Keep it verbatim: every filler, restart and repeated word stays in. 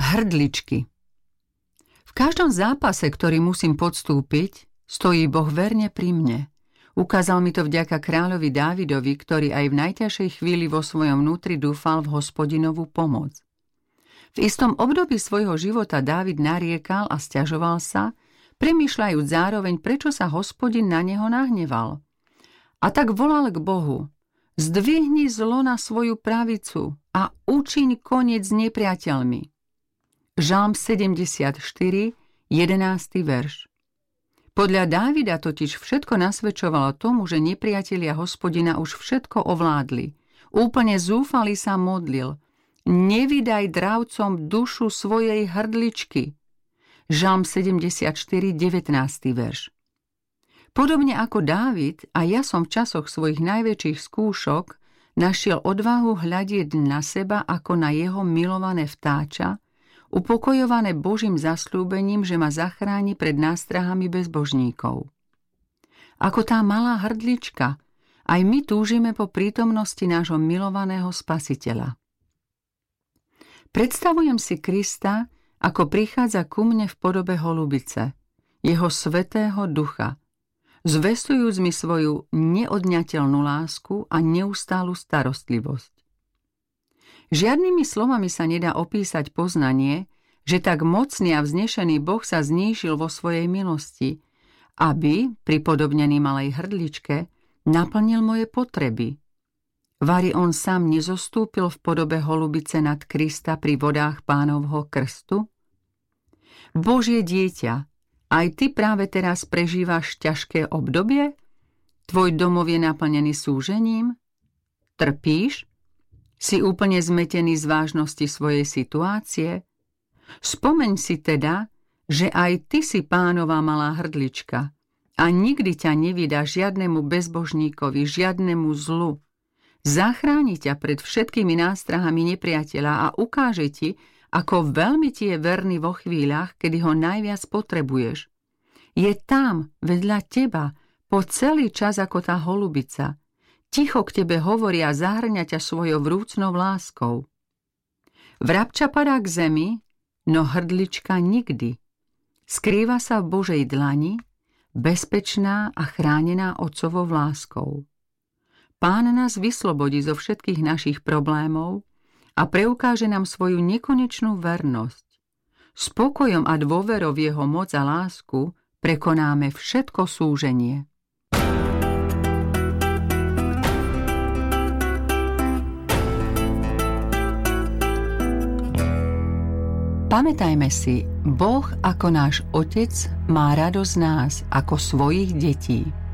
Hrdličky. V každom zápase, ktorý musím podstúpiť, stojí Boh verne pri mne. Ukázal mi to vďaka kráľovi Dávidovi, ktorý aj v najťažšej chvíli vo svojom vnútri dúfal v Hospodinovú pomoc. V istom období svojho života Dávid nariekal a sťažoval sa, premýšľajúc zároveň, prečo sa Hospodin na neho nahneval. A tak volal k Bohu: zdvihni zlo na svoju pravicu a učiň koniec s nepriateľmi. Žalm sedemdesiatštyri, jedenásty verš. Podľa Dávida totiž všetko nasvedčovalo tomu, že nepriatelia Hospodina už všetko ovládli. Úplne zúfali sa modlil: nevydaj dravcom dušu svojej hrdličky. Žalm sedemdesiatštyri, devätnásty verš. Podobne ako Dávid, a ja som v časoch svojich najväčších skúšok našiel odvahu hľadieť na seba ako na jeho milované vtáča, upokojované Božím zasľúbením, že ma zachráni pred nástrahami bezbožníkov. Ako tá malá hrdlička, aj my túžime po prítomnosti nášho milovaného Spasiteľa. Predstavujem si Krista, ako prichádza ku mne v podobe holubice, jeho svätého ducha, zvestujúc mi svoju neodňateľnú lásku a neustálu starostlivosť. Žiadnymi slovami sa nedá opísať poznanie, že tak mocný a vznešený Boh sa znížil vo svojej milosti, aby, pripodobnený malej hrdličke, naplnil moje potreby. Vari on sám nezostúpil v podobe holubice nad Krista pri vodách Pánovho krstu? Božie dieťa, aj ty práve teraz prežívaš ťažké obdobie? Tvoj domov je naplnený súžením? Trpíš? Si úplne zmetený z vážnosti svojej situácie? Spomeň si teda, že aj ty si Pánova malá hrdlička a nikdy ťa nevydá žiadnemu bezbožníkovi, žiadnemu zlu. Zachráni ťa pred všetkými nástrahami nepriateľa a ukáže ti, ako veľmi ti je verný vo chvíľach, kedy ho najviac potrebuješ. Je tam, vedľa teba, po celý čas ako tá holubica. Ticho k tebe hovorí a zahrňa ťa svojou vrúcnou láskou. Vrabča padá k zemi, no hrdlička nikdy. Skrýva sa v Božej dlani, bezpečná a chránená Otcovou láskou. Pán nás vyslobodí zo všetkých našich problémov a preukáže nám svoju nekonečnú vernosť. Spokojom a dôverou v jeho moc a lásku prekonáme všetko súženie. Pamätajme si, Boh ako náš Otec má radosť z nás ako svojich detí.